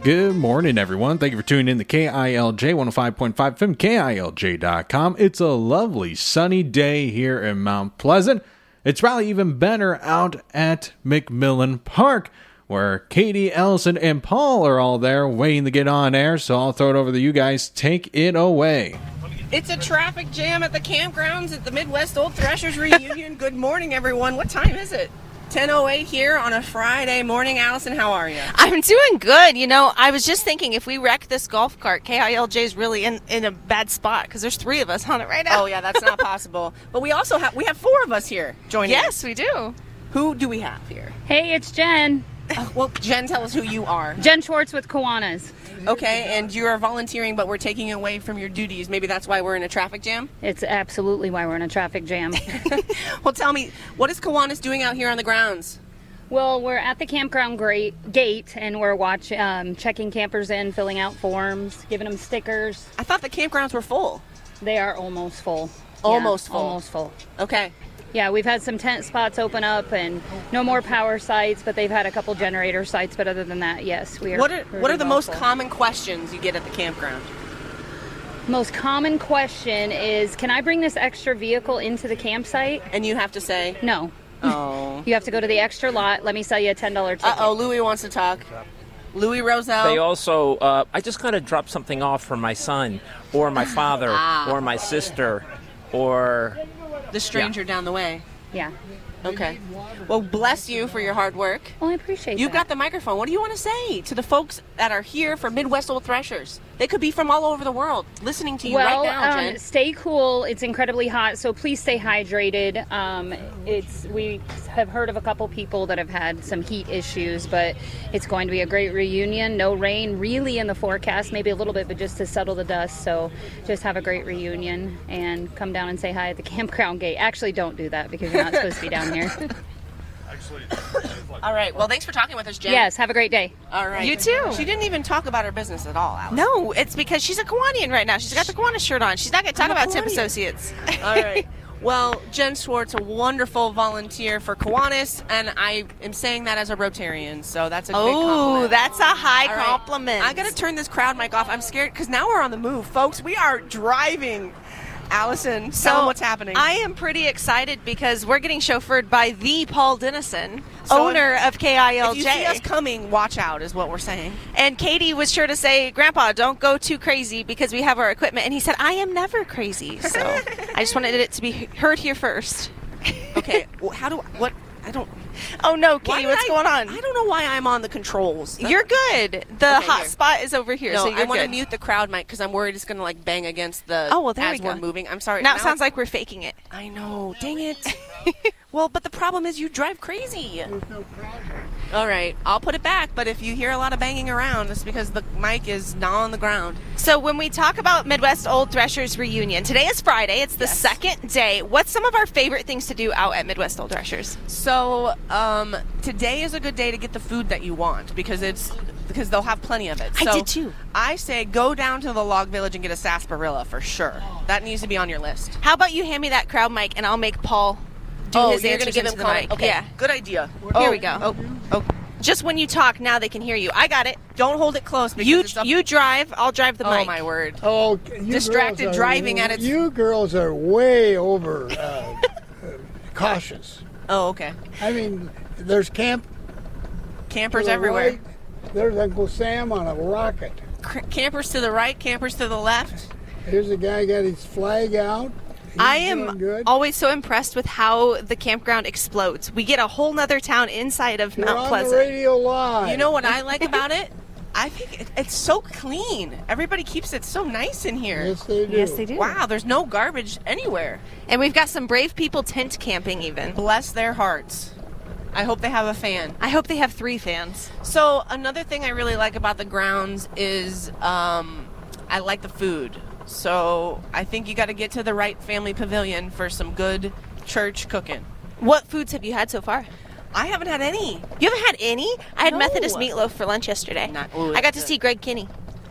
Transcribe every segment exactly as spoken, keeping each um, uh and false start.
Good morning, everyone. Thank you for tuning in to K I L J one oh five point five F M, K I L J dot com. It's a lovely sunny day here in Mount Pleasant. It's probably even better out at McMillan Park, where Katie, Allison, and Paul are all there waiting to get on air, so I'll throw it over to you guys. Take it away. It's a traffic jam at the campgrounds at the Midwest Old Threshers reunion. Good morning, everyone. What time is it? ten oh eight here on a Friday morning. Allison, how are you? I'm doing good. You know, I was just thinking if we wreck this golf cart, K I L J is really in, in a bad spot because there's three of us on it right now. Oh, yeah, that's not possible. But we also have, we have four of us here joining Yes, us. we do. Who do we have here? Hey, it's Jen. Uh, well, Jen, tell us who you are. Jen Schwartz with Kiwanis. Okay, and you're volunteering, but we're taking away from your duties. Maybe that's why we're in a traffic jam? It's absolutely why we're in a traffic jam. Well, tell me, what is Kiwanis doing out here on the grounds? Well, we're at the campground great gate, and we're watch, um, checking campers in, filling out forms, giving them stickers. I thought the campgrounds were full. They are almost full. Almost yeah, full. Almost full. Okay. Yeah, we've had some tent spots open up, and no more power sites, but they've had a couple generator sites. But other than that, yes, we are. What are what are the most full. common questions you get at the campground? Most common question is, can I bring this extra vehicle into the campsite? And you have to say No. Oh. You have to go to the extra lot. Let me sell you a ten dollar ticket. Uh-oh, Louie wants to talk. Louie Roselle. They also, uh, I just kind of dropped something off for my son, or my father, Ah. or my sister, or... The stranger Yeah. down the way. Yeah. Okay. Well, bless you for your hard work. Well, I appreciate You've that. got the microphone. What do you want to say to the folks that are here for Midwest Old Threshers? They could be from all over the world listening to you well, right now, um, Jen. stay cool. It's incredibly hot, so please stay hydrated. Um, it's we have heard of a couple people that have had some heat issues, but it's going to be a great reunion. No rain really in the forecast, maybe a little bit, but just to settle the dust. So just have a great reunion and come down and say hi at the campground gate. Actually, don't do that because you're not supposed to be down here. All right. Well, thanks for talking with us, Jen. Yes, have a great day. All right. You too. She didn't even talk about her business at all, Allison. No, it's because she's a Kiwanian right now. She's got the Kiwanis shirt on. She's not going to talk I'm a about Tip Kiwanian. Associates. All right. Well, Jen Schwartz, a wonderful volunteer for Kiwanis, and I am saying that as a Rotarian, so that's a big Oh, compliment. that's a high All right. compliment. I got to turn this crowd mic off. I'm scared because now we're on the move, folks. We are driving. Allison, So tell them what's happening. I am pretty excited because we're getting chauffeured by the Paul Dennison, So owner of K I L J. If you see us coming, watch out is what we're saying. And Katie was sure to say, Grandpa, don't go too crazy because we have our equipment. And he said, I am never crazy. So I just wanted it to be heard here first. Okay, well, how do what? I don't. Oh, no, why Katie, did what's I- going on? I don't know why I'm on the controls. You're good. The Okay, hot here. spot is over here, No, so you're I want to good. mute the crowd mic because I'm worried it's going to like bang against the. Oh, well, there as we go. we're moving. I'm sorry. Now it sounds like we're faking it. I know. Dang it. Well, but the problem is you drive crazy. All right, I'll put it back. But if you hear a lot of banging around, it's because the mic is not on the ground. So when we talk about Midwest Old Threshers reunion, today is Friday. It's the Yes. second day. What's some of our favorite things to do out at Midwest Old Threshers? So um, today is a good day to get the food that you want because it's because they'll have plenty of it. I So did too. I say go down to the log village and get a sarsaparilla for sure. That needs to be on your list. How about you hand me that crowd mic and I'll make Paul do oh, his you're answers gonna give into him the comment? mic. Okay, Yeah. good idea. Here Oh, we go. Oh, oh, Just when you talk, now they can hear you. I got it. don't hold it close. Because You it's up- you drive. I'll drive the Oh mic. my word. Oh, you Distracted girls are- driving at its- You girls are way over uh, uh, cautious. Oh, okay. I mean, there's camp Campers to the everywhere. right, there's Uncle Sam on a rocket. C- campers to the right, campers to the left. Here's a guy got his flag out. He's I doing am good. always so impressed with how the campground explodes. We get a whole nother town inside of You're Mount on Pleasant. the radio live. You know what I like about it? I think it, it's so clean. Everybody keeps it so nice in here. Yes, they do. Yes, they do. Wow, there's no garbage anywhere. And we've got some brave people tent camping even. Bless their hearts. I hope they have a fan. I hope they have three fans. So another thing I really like about the grounds is um, I like the food. So I think you got to get to the right family pavilion for some good church cooking. What foods have you had so far? I haven't had any. You haven't had any? I had No. Methodist meatloaf for lunch yesterday. Not- ooh, I got to that's see Greg Kinney.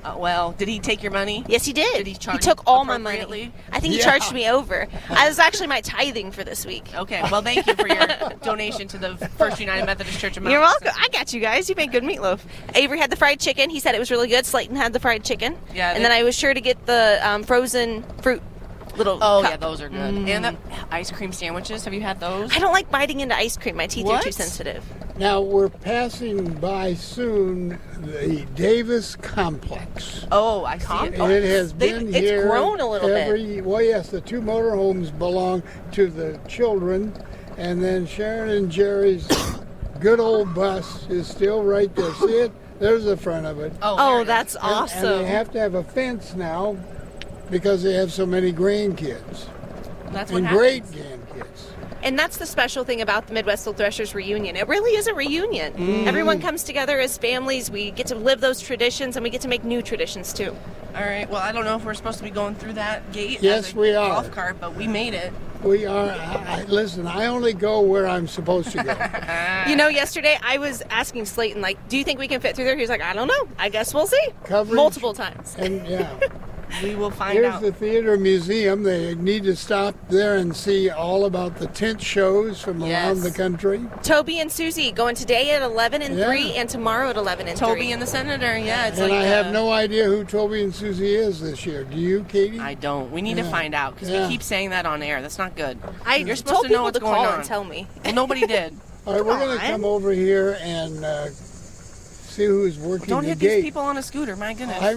Uh, well, did he take your money? Yes, he did. Did he charge took you all my money. appropriately? I think he Yeah. charged me over. I was actually my tithing for this week. Okay, well, thank you for your donation to the First United Methodist Church of Mount You're welcome. Pleasant. I got you guys. You make good meatloaf. Avery had the fried chicken. He said it was really good. Slayton had the fried chicken. Yeah, And they- then I was sure to get the um, frozen fruit little Oh, cup. yeah, those are good. And the ice cream sandwiches, have you had those? I don't like biting into ice cream. My teeth are What? too sensitive. Now we're passing by soon the Davis Complex. Oh, I see it. And it has They- been it's here. grown a little bit. every, Well, yes, the two motorhomes belong to the children, and then Sharon and Jerry's good old bus is still right there. See it? There's the front of it. Oh, there Oh, it is. that's And- awesome. And they have to have a fence now because they have so many grandkids That's what and happens. great grandkids. And that's the special thing about the Midwest Old Threshers reunion. It really is a reunion. Mm-hmm. Everyone comes together as families. We get to live those traditions, and we get to make new traditions too. All right, well, I don't know if we're supposed to be going through that gate Yes, as a we are. golf cart, but we made it. We are. I, I, listen, I only go where I'm supposed to go. You know, yesterday I was asking Slayton, like, do you think we can fit through there? He was like, I don't know. I guess we'll see. Coverage. Multiple times. And yeah, We will find here's out. the theater museum. They need to stop there and see all about the tent shows from around Yes. the country. Toby and Susie going today at eleven and Yeah. three, and tomorrow at eleven and Toby three. and the Senator, yeah. It's And like I have uh, no idea who Toby and Susie is this year. Do you, Katie? I don't. We need to Yeah. find out because Yeah. we keep saying that on air. That's not good. I You're supposed told to know people what's to going call on. and tell me. Well, nobody did. all right, we're going to on. come over here and uh, see who's working Don't the hit gate. these people on a scooter. My goodness. I,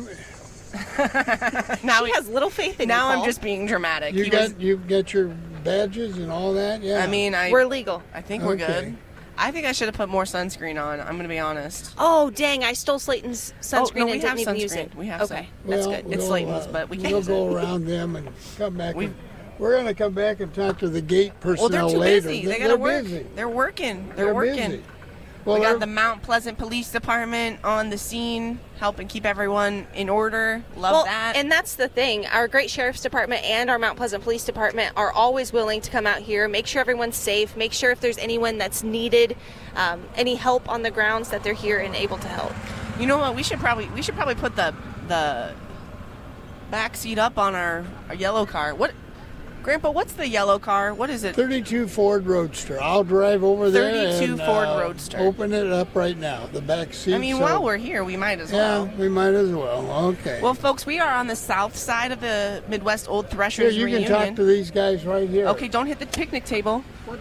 now She he- has little faith in now you, I'm Paul. just being dramatic. you He got was, you got your badges and all that. Yeah. I mean, I We're legal. I think we're Okay. good. I think I should have put more sunscreen on. I'm going to be honest. Oh, dang, I stole Slayton's sunscreen Oh, no, we and have didn't even use sunscreen. it. We have Okay, some. that's Well, good. It's we'll, Slayton's, uh, but we can't We'll use go it. around them and come back. We- and, we're going to come back and talk to the gate Well, personnel they're too later. busy. They They're got to work. busy. They're working. They're, They're working. busy. Well, we got they're- the Mount Pleasant Police Department on the scene, helping keep everyone in order. Love well, that. and that's the thing. Our great sheriff's department and our Mount Pleasant Police Department are always willing to come out here, make sure everyone's safe, make sure if there's anyone that's needed um, any help on the grounds that they're here and able to help. You know what? We should probably we should probably put the the back seat up on our, our yellow car. What, Grandpa? What's the yellow car? What is it? thirty-two Ford Roadster. I'll drive over there thirty-two and Ford uh, Roadster. open it up right now. The back seat. I mean, so- while we're here, we might as yeah, well. we might as well. Okay. Well, folks, we are on the south side of the Midwest Old here, Threshers you reunion. can talk to these guys right here. Okay, don't hit the picnic table.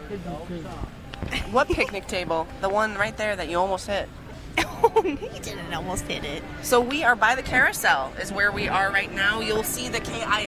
What picnic table? The one right there that you almost hit. Oh, you didn't almost hit it. So we are by the carousel is where we are right now. You'll see the K I